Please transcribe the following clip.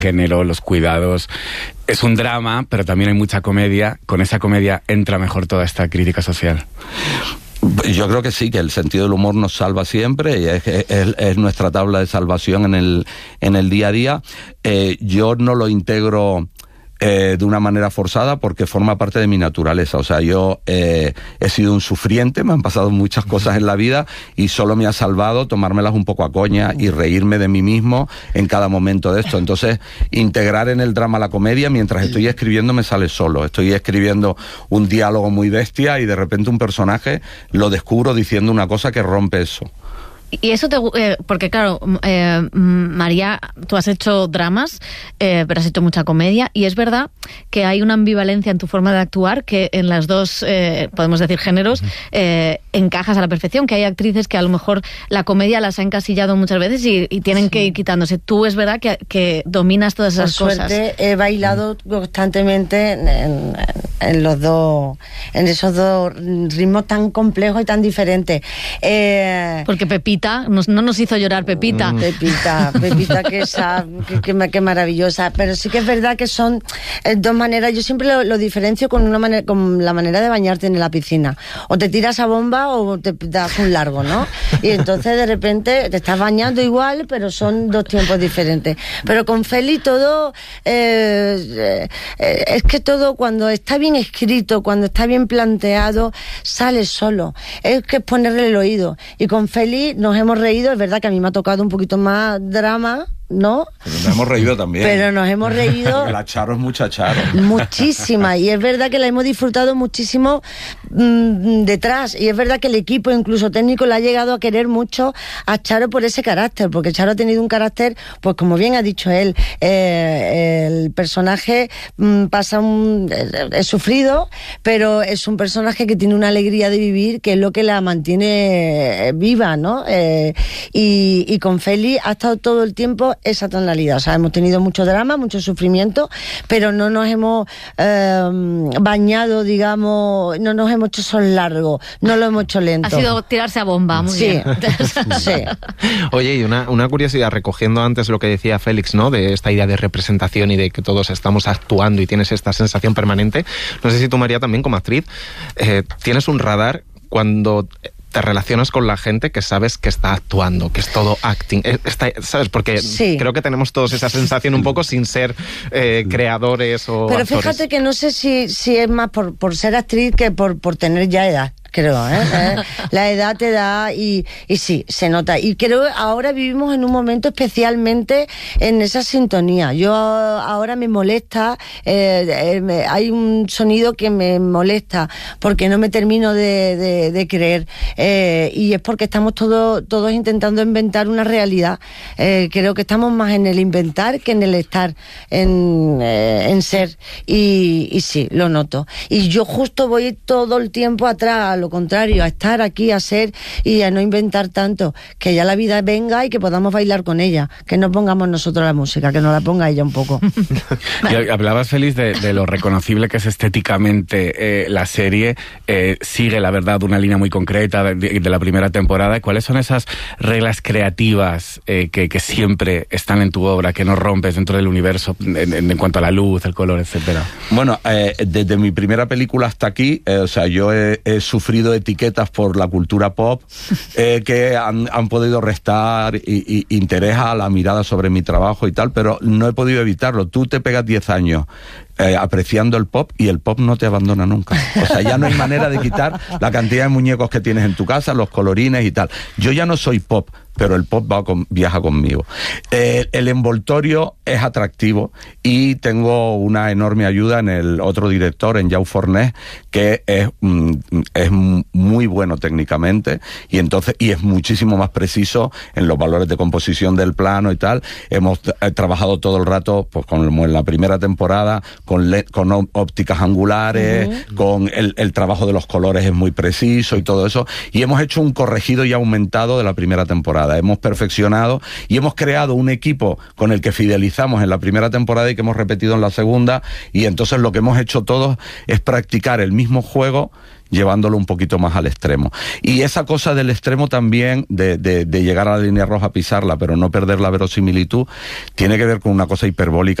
género, los cuidados. Es un drama, pero también hay mucha comedia. Con esa comedia entra mejor toda esta crítica social. Yo creo que sí, que el sentido del humor nos salva siempre y es nuestra tabla de salvación en el día a día. Yo no lo integro de una manera forzada porque forma parte de mi naturaleza. O sea, yo he sido un sufriente, me han pasado muchas cosas en la vida y solo me ha salvado tomármelas un poco a coña y reírme de mí mismo en cada momento de esto. Entonces, integrar en el drama la comedia, mientras estoy escribiendo me sale solo. Estoy escribiendo un diálogo muy bestia y de repente un personaje lo descubro diciendo una cosa que rompe eso. Y eso porque claro, María, tú has hecho dramas, pero has hecho mucha comedia, y es verdad que hay una ambivalencia en tu forma de actuar que en las dos, podemos decir, géneros, encajas a la perfección, que hay actrices que a lo mejor la comedia las ha encasillado muchas veces y tienen que ir quitándose. Tú es verdad que dominas todas esas cosas. Por suerte he bailado constantemente en los dos, en esos dos ritmos tan complejos y tan diferentes. Porque Pepita no nos hizo llorar, Pepita. Pepita, que maravillosa. Pero sí que es verdad que son dos maneras. Yo siempre lo diferencio con la manera de bañarte en la piscina. O te tiras a bomba o te das un largo, ¿no? Y entonces de repente te estás bañando igual, pero son dos tiempos diferentes. Pero con Feli todo es que todo, cuando está bien escrito, cuando está bien planteado, sale solo. Es que es ponerle el oído. Y con Feli nos hemos reído. Es verdad que a mí me ha tocado un poquito más drama, ¿no? Pero nos hemos reído también. Pero nos hemos reído. Porque la Charo es mucha Charo. Muchísima. Y es verdad que la hemos disfrutado muchísimo detrás. Y es verdad que el equipo, incluso técnico, la ha llegado a querer mucho a Charo por ese carácter. Porque Charo ha tenido un carácter, pues como bien ha dicho él, el personaje es sufrido, pero es un personaje que tiene una alegría de vivir, que es lo que la mantiene viva, ¿no? Y con Feli ha estado todo el tiempo esa tonalidad. O sea, hemos tenido mucho drama, mucho sufrimiento, pero no nos hemos bañado, digamos, no nos hemos hecho sol largo, no lo hemos hecho lento. Ha sido tirarse a bomba, muy bien. Sí. Oye, y una curiosidad, recogiendo antes lo que decía Félix, ¿no? De esta idea de representación y de que todos estamos actuando y tienes esta sensación permanente. No sé si tú, María, también como actriz, tienes un radar cuando te relacionas con la gente que sabes que está actuando, que es todo acting, ¿sabes? Porque sí, creo que tenemos todos esa sensación un poco sin ser creadores o pero actores. Fíjate que no sé si es más por ser actriz que por tener ya edad. Creo, la edad te da y sí, se nota. Y creo que ahora vivimos en un momento especialmente en esa sintonía. Yo ahora me molesta, hay un sonido que me molesta porque no me termino de creer, y es porque estamos todos intentando inventar una realidad. Creo que estamos más en el inventar que en el estar, en ser, y sí, lo noto. Y yo justo voy todo el tiempo atrás, lo contrario, a estar aquí, a ser y a no inventar tanto, que ya la vida venga y que podamos bailar con ella, que no pongamos nosotros la música, que nos la ponga ella un poco. Y hablabas, Félix, de lo reconocible que es estéticamente la serie. Sigue, la verdad, una línea muy concreta de la primera temporada. ¿Cuáles son esas reglas creativas que siempre están en tu obra, que no rompes dentro del universo en cuanto a la luz, el color, etcétera? Bueno, desde mi primera película hasta aquí, o sea, yo he sufrido etiquetas por la cultura pop que han podido restar interés a la mirada sobre mi trabajo y tal, pero no he podido evitarlo. Tú te pegas 10 años apreciando el pop y el pop no te abandona nunca. O sea, ya no hay manera de quitar la cantidad de muñecos que tienes en tu casa, los colorines y tal. Yo ya no soy pop, pero el pop viaja conmigo. El envoltorio es atractivo y tengo una enorme ayuda en el otro director, en Jau Fornés, que es muy bueno técnicamente y es muchísimo más preciso en los valores de composición del plano y tal. Hemos trabajado todo el rato, pues como en la primera temporada, con ópticas angulares, con el trabajo de los colores es muy preciso y todo eso, y hemos hecho un corregido y aumentado de la primera temporada. Hemos perfeccionado y hemos creado un equipo con el que fidelizamos en la primera temporada y que hemos repetido en la segunda, y entonces lo que hemos hecho todos es practicar el mismo juego llevándolo un poquito más al extremo. Y esa cosa del extremo también, de llegar a la línea roja, pisarla, pero no perder la verosimilitud, tiene que ver con una cosa hiperbólica